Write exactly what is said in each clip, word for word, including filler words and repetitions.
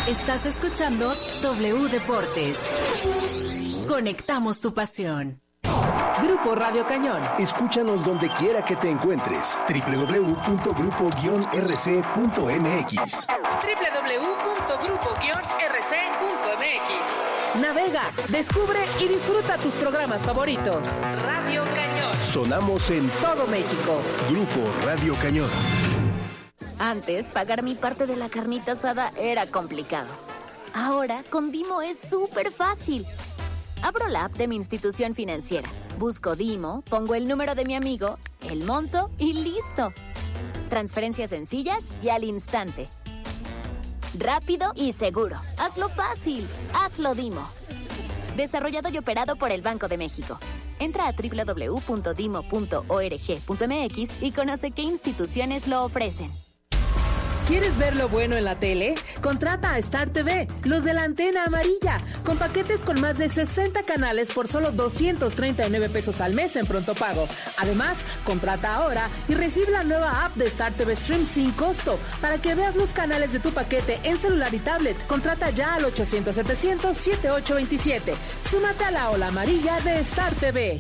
Estás escuchando W Deportes. Conectamos tu pasión. Grupo Radio Cañón. Escúchanos donde quiera que te encuentres. doble u doble u doble u punto grupo guion r c punto m x. doble u doble u doble u punto grupo guion r c punto m x. Navega, descubre y disfruta tus programas favoritos. Radio Cañón. Sonamos en todo México. Grupo Radio Cañón. Antes, pagar mi parte de la carnita asada era complicado. Ahora, con Dimo es súper fácil. Abro la app de mi institución financiera, busco Dimo, pongo el número de mi amigo, el monto y listo. Transferencias sencillas y al instante. Rápido y seguro. Hazlo fácil. Hazlo Dimo. Desarrollado y operado por el Banco de México. Entra a doble u doble u doble u punto dimo punto org punto m x y conoce qué instituciones lo ofrecen. ¿Quieres ver lo bueno en la tele? Contrata a Star T V, los de la antena amarilla, con paquetes con más de sesenta canales por solo doscientos treinta y nueve pesos al mes en pronto pago. Además, contrata ahora y recibe la nueva app de Star T V Stream sin costo para que veas los canales de tu paquete en celular y tablet. Contrata ya al ochocientos setecientos setenta y ocho veintisiete. Súmate a la ola amarilla de Star T V.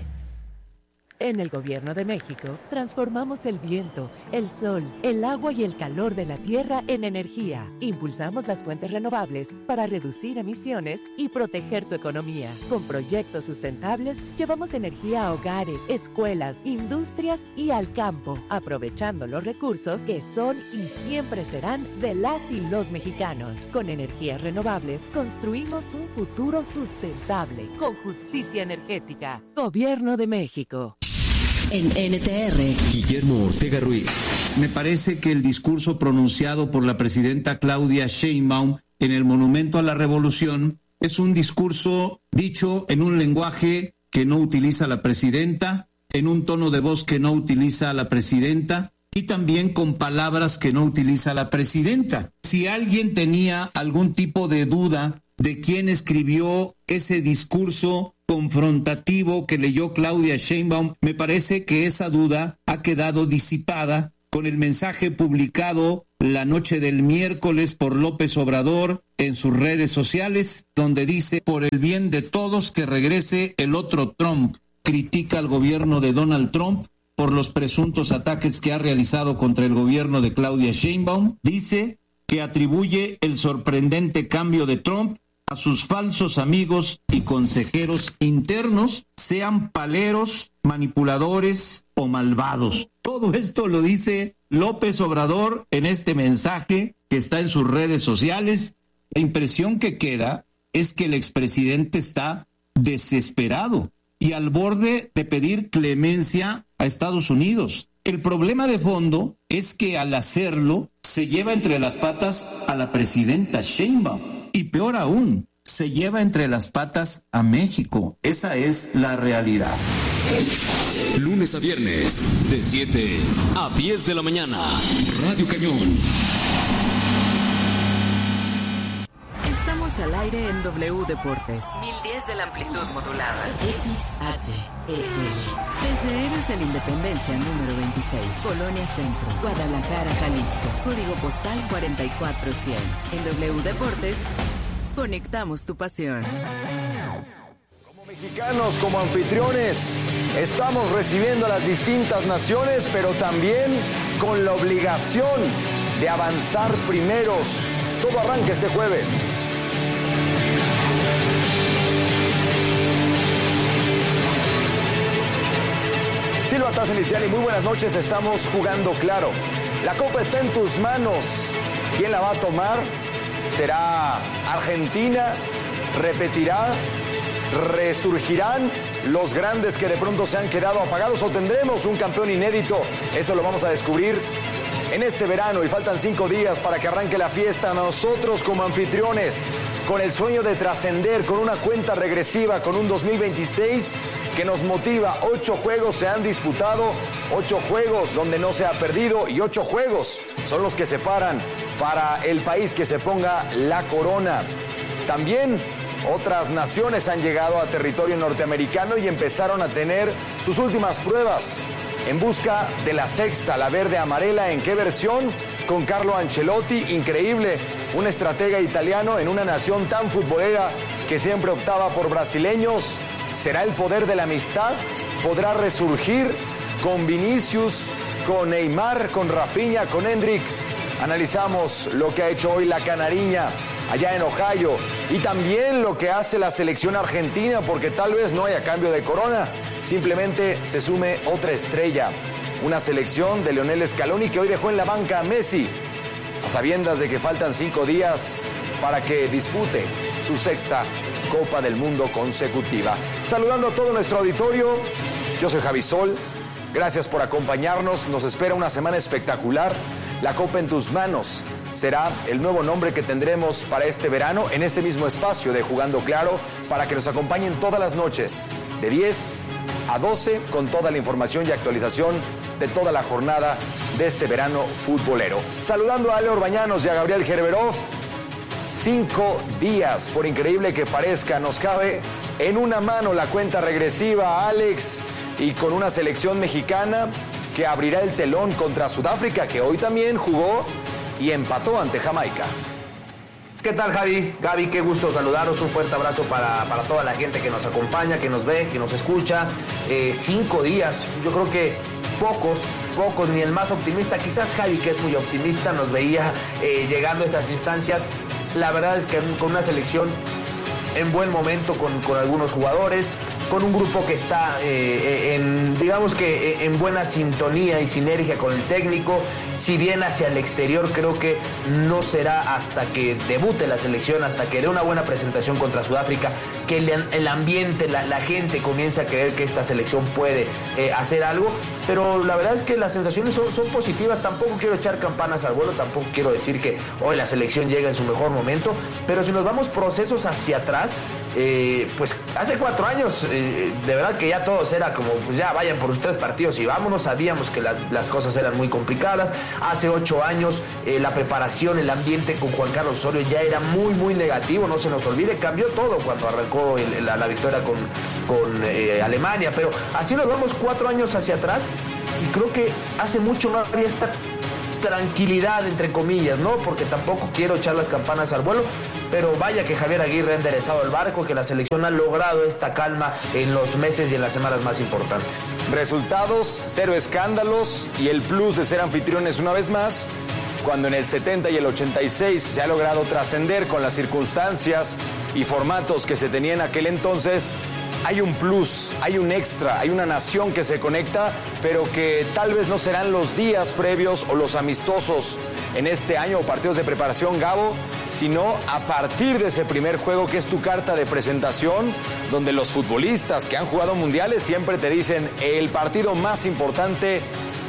En el Gobierno de México, transformamos el viento, el sol, el agua y el calor de la tierra en energía. Impulsamos las fuentes renovables para reducir emisiones y proteger tu economía. Con proyectos sustentables, llevamos energía a hogares, escuelas, industrias y al campo, aprovechando los recursos que son y siempre serán de las y los mexicanos. Con energías renovables, construimos un futuro sustentable, con justicia energética. Gobierno de México. En N T R, Guillermo Ortega Ruiz. Me parece que el discurso pronunciado por la presidenta Claudia Sheinbaum en el Monumento a la Revolución es un discurso dicho en un lenguaje que no utiliza la presidenta, en un tono de voz que no utiliza la presidenta y también con palabras que no utiliza la presidenta. Si alguien tenía algún tipo de duda de quién escribió ese discurso confrontativo que leyó Claudia Sheinbaum, me parece que esa duda ha quedado disipada con el mensaje publicado la noche del miércoles por López Obrador en sus redes sociales, donde dice: por el bien de todos que regrese el otro Trump. Critica al gobierno de Donald Trump por los presuntos ataques que ha realizado contra el gobierno de Claudia Sheinbaum. Dice que atribuye el sorprendente cambio de Trump a sus falsos amigos y consejeros internos, sean paleros, manipuladores o malvados. Todo esto lo dice López Obrador en este mensaje que está en sus redes sociales. La impresión que queda es que el expresidente está desesperado y al borde de pedir clemencia a Estados Unidos. El problema de fondo es que al hacerlo se lleva entre las patas a la presidenta Sheinbaum. Y peor aún, se lleva entre las patas a México. Esa es la realidad. Lunes a viernes, de siete a diez de la mañana. Radio Cañón. Estamos al aire en W Deportes. mil diez de la amplitud modulada. X H E L. Desde Héroes de la Independencia número veintiséis. Colonia Centro, Guadalajara, Jalisco. Código postal cuarenta y cuatro cien. En W Deportes, conectamos tu pasión. Como mexicanos, como anfitriones, estamos recibiendo a las distintas naciones, pero también con la obligación de avanzar primeros. Todo arranca este jueves. Silbatazo inicial y muy buenas noches. Estamos jugando claro. La copa está en tus manos. ¿Quién la va a tomar? ¿Será Argentina? ¿Repetirá? ¿Resurgirán los grandes que de pronto se han quedado apagados? ¿O tendremos un campeón inédito? Eso lo vamos a descubrir en este verano y faltan cinco días para que arranque la fiesta. Nosotros como anfitriones, con el sueño de trascender, con una cuenta regresiva, con un dos mil veintiséis que nos motiva. Ocho juegos se han disputado, ocho juegos donde no se ha perdido y ocho juegos son los que separan para el país que se ponga la corona. También otras naciones han llegado a territorio norteamericano y empezaron a tener sus últimas pruebas en busca de la sexta, la verde amarela. ¿En qué versión? Con Carlo Ancelotti. Increíble un estratega italiano en una nación tan futbolera que siempre optaba por brasileños. ¿Será el poder de la amistad? ¿Podrá resurgir con Vinicius, con Neymar, con Rafinha, con Endrick? Analizamos lo que ha hecho hoy la Canariña allá en Ohio y también lo que hace la selección argentina, porque tal vez no haya cambio de corona, simplemente se sume otra estrella. Una selección de Lionel Scaloni que hoy dejó en la banca a Messi, a sabiendas de que faltan cinco días para que dispute su sexta Copa del Mundo consecutiva. Saludando a todo nuestro auditorio, yo soy Javi Sol, gracias por acompañarnos, nos espera una semana espectacular. La Copa en tus manos será el nuevo nombre que tendremos para este verano en este mismo espacio de Jugando Claro, para que nos acompañen todas las noches de diez a doce con toda la información y actualización de toda la jornada de este verano futbolero. Saludando a Ale Orbañanos y a Gabriel Gerberov. Cinco días, por increíble que parezca, nos cabe en una mano la cuenta regresiva, Alex, y con una selección mexicana que abrirá el telón contra Sudáfrica, que hoy también jugó y empató ante Jamaica. ¿Qué tal, Javi? Gaby, qué gusto saludaros. Un fuerte abrazo para, para toda la gente que nos acompaña, que nos ve, que nos escucha. Eh, cinco días, yo creo que pocos, pocos, ni el más optimista, quizás Javi, que es muy optimista, nos veía eh, llegando a estas instancias. La verdad es que con una selección en buen momento, con, con algunos jugadores, con un grupo que está eh, en, digamos que en buena sintonía y sinergia con el técnico. Si bien hacia el exterior creo que no será hasta que debute la selección, hasta que dé una buena presentación contra Sudáfrica, que el, el ambiente, la, la gente comienza a creer que esta selección puede eh, hacer algo. Pero la verdad es que las sensaciones son, son positivas. Tampoco quiero echar campanas al vuelo, tampoco quiero decir que hoy la selección llega en su mejor momento, pero si nos vamos procesos hacia atrás, eh, pues hace cuatro años eh, de verdad que ya todos era como, pues ya vayan por los tres partidos y vámonos. Sabíamos que las, las cosas eran muy complicadas. Hace ocho años eh, la preparación, el ambiente con Juan Carlos Osorio ya era muy muy negativo, no se nos olvide. Cambió todo cuando arrancó el, la, la victoria con, con eh, Alemania, pero así nos vamos cuatro años hacia atrás y creo que hace mucho no había esta tranquilidad, entre comillas, ¿no? Porque tampoco quiero echar las campanas al vuelo, pero vaya que Javier Aguirre ha enderezado el barco, que la selección ha logrado esta calma en los meses y en las semanas más importantes. Resultados, cero escándalos y el plus de ser anfitriones una vez más, cuando en el setenta y el ochenta y seis se ha logrado trascender con las circunstancias y formatos que se tenían en aquel entonces. Hay un plus, hay un extra, hay una nación que se conecta, pero que tal vez no serán los días previos o los amistosos en este año o partidos de preparación, Gabo, sino a partir de ese primer juego que es tu carta de presentación, donde los futbolistas que han jugado mundiales siempre te dicen el partido más importante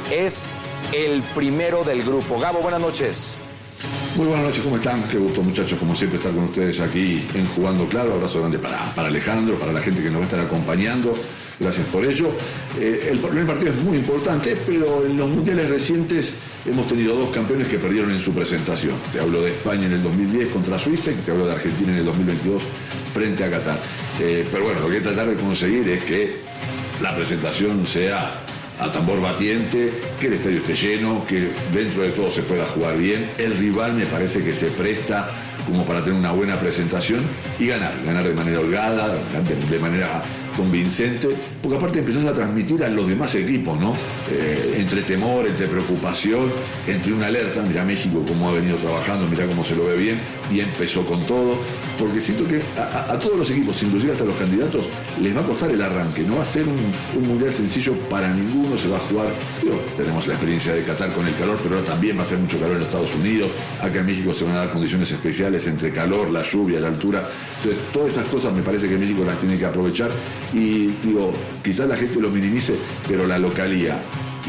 es el primero del grupo. Gabo, buenas noches. Muy buenas noches, ¿cómo están? Qué gusto, muchachos, como siempre, estar con ustedes aquí en Jugando Claro. Abrazo grande para, para Alejandro, para la gente que nos va a estar acompañando. Gracias por ello. Eh, el primer partido es muy importante, pero en los mundiales recientes hemos tenido dos campeones que perdieron en su presentación. Te hablo de España en el dos mil diez contra Suiza y te hablo de Argentina en el dos mil veintidós frente a Qatar. Eh, pero bueno, lo que hay que tratar de conseguir es que la presentación sea a tambor batiente, que el estadio esté lleno, que dentro de todo se pueda jugar bien. El rival me parece que se presta como para tener una buena presentación y ganar, ganar de manera holgada, de, de manera convincente, porque aparte empezás a transmitir a los demás equipos, ¿no? Eh, entre temor, entre preocupación, entre una alerta. Mirá México cómo ha venido trabajando, mirá cómo se lo ve bien, y empezó con todo, porque siento que a, a todos los equipos, inclusive hasta los candidatos, les va a costar el arranque. No va a ser un, un mundial sencillo para ninguno, se va a jugar, digo, tenemos la experiencia de Qatar con el calor, pero ahora también va a ser mucho calor en los Estados Unidos. Acá en México se van a dar condiciones especiales entre calor, la lluvia, la altura. Entonces todas esas cosas me parece que México las tiene que aprovechar. Y digo, quizás la gente lo minimice, pero la localía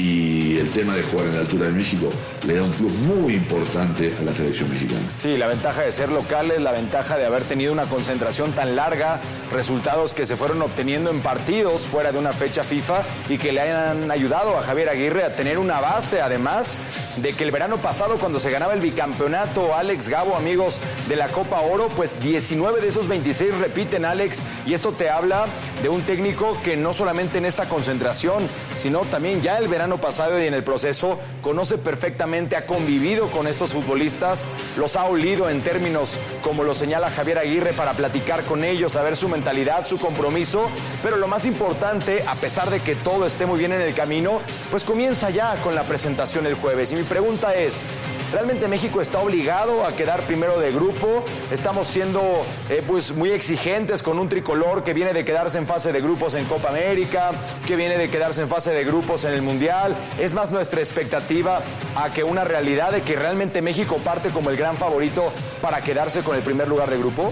y el tema de jugar en la altura de México le da un plus muy importante a la selección mexicana. Sí, la ventaja de ser locales, la ventaja de haber tenido una concentración tan larga, resultados que se fueron obteniendo en partidos fuera de una fecha FIFA y que le hayan ayudado a Javier Aguirre a tener una base, además de que el verano pasado, cuando se ganaba el bicampeonato, Alex, Gabo, amigos de la Copa Oro, pues diecinueve de esos veintiséis repiten, Alex, y esto te habla de un técnico que no solamente en esta concentración, sino también ya el verano pasado y en el proceso conoce perfectamente seguramente ha convivido con estos futbolistas, los ha olido en términos como lo señala Javier Aguirre para platicar con ellos, saber su mentalidad, su compromiso, pero lo más importante, a pesar de que todo esté muy bien en el camino, pues comienza ya con la presentación el jueves. Y mi pregunta es, ¿realmente México está obligado a quedar primero de grupo? Estamos siendo eh, pues muy exigentes con un tricolor que viene de quedarse en fase de grupos en Copa América, que viene de quedarse en fase de grupos en el Mundial. ¿Es más nuestra expectativa a que una realidad de que realmente México parte como el gran favorito para quedarse con el primer lugar de grupo?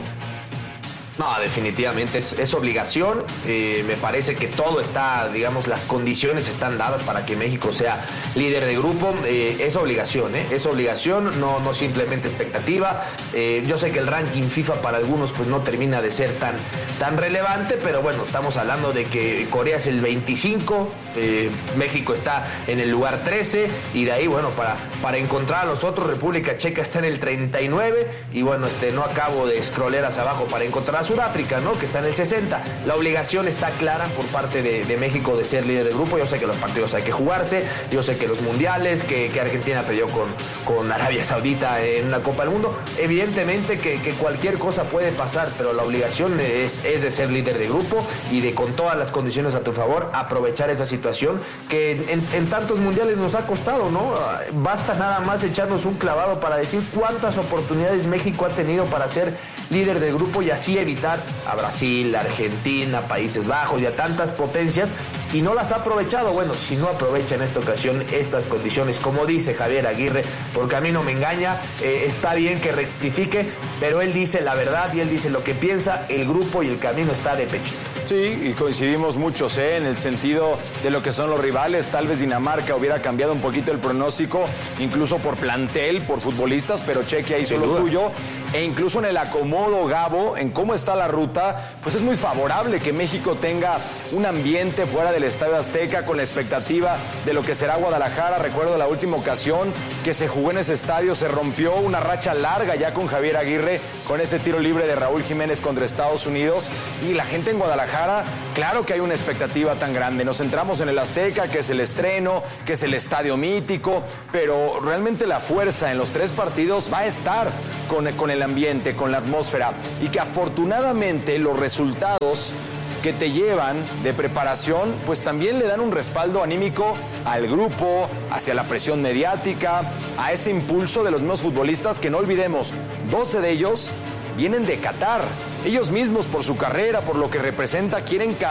No, definitivamente es, es obligación. Eh, me parece que todo está, digamos, las condiciones están dadas para que México sea líder de grupo. Eh, es obligación, ¿eh? Es obligación, no, no simplemente expectativa. Eh, yo sé que el ranking FIFA para algunos pues no termina de ser tan, tan relevante, pero bueno, estamos hablando de que Corea es el veinticinco, eh, México está en el lugar trece, y de ahí, bueno, para, para encontrar a los otros, República Checa está en el treinta y nueve, y bueno, este, no acabo de scrollear hacia abajo para encontrar a Sudáfrica, ¿no?, que está en el sesenta. La obligación está clara por parte de, de México de ser líder del grupo. Yo sé que los partidos hay que jugarse, yo sé que los mundiales, que, que Argentina perdió con, con Arabia Saudita en una Copa del Mundo, evidentemente que, que cualquier cosa puede pasar, pero la obligación es, es de ser líder de grupo y de, con todas las condiciones a tu favor, aprovechar esa situación que en, en tantos mundiales nos ha costado, ¿no? Basta nada más echarnos un clavado para decir cuántas oportunidades México ha tenido para ser líder del grupo y así evitar a Brasil, Argentina, Países Bajos y a tantas potencias, y no las ha aprovechado. Bueno, si no aprovecha en esta ocasión estas condiciones, como dice Javier Aguirre, porque a mí no me engaña, eh, está bien que rectifique, pero él dice la verdad y él dice lo que piensa, el grupo y el camino está de pechito. Sí, y coincidimos muchos ¿eh? en el sentido de lo que son los rivales. Tal vez Dinamarca hubiera cambiado un poquito el pronóstico, incluso por plantel, por futbolistas, pero Chequia hizo lo suyo. E incluso en el acomodo, Gabo, en cómo está la ruta, pues es muy favorable que México tenga un ambiente fuera del Estadio Azteca con la expectativa de lo que será Guadalajara. Recuerdo la última ocasión que se jugó en ese estadio, se rompió una racha larga ya con Javier Aguirre, con ese tiro libre de Raúl Jiménez contra Estados Unidos, y la gente en Guadalajara, claro que hay una expectativa tan grande. Nos centramos en el Azteca, que es el estreno, que es el estadio mítico, pero realmente la fuerza en los tres partidos va a estar con, con el ambiente, con la atmósfera, y que afortunadamente los resultados que te llevan de preparación, pues también le dan un respaldo anímico al grupo, hacia la presión mediática, a ese impulso de los mismos futbolistas, que no olvidemos, doce de ellos vienen de Qatar. Ellos mismos, por su carrera, por lo que representa, quieren cambiar